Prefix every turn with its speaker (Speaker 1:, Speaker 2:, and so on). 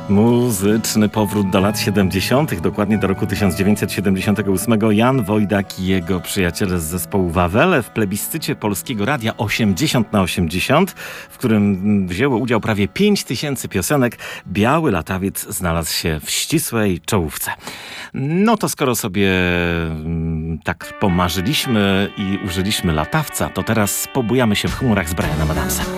Speaker 1: Muzyczny powrót do lat 70., dokładnie do roku 1978. Jan Wojdak i jego przyjaciele z zespołu Wawele w plebiscycie Polskiego Radia 80/80, w którym wzięło udział prawie 5000 piosenek. Biały Latawiec znalazł się w ścisłej czołówce. No to skoro sobie tak pomarzyliśmy i użyliśmy latawca, to teraz pobujamy się w chmurach z Bryanem Adamsem.